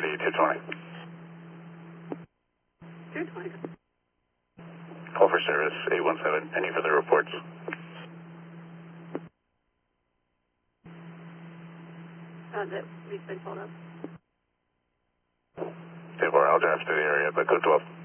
City 220. 220. Call for service 817. Any further reports? That we've been told of. 10-4, I'll draft to the area, but code 12.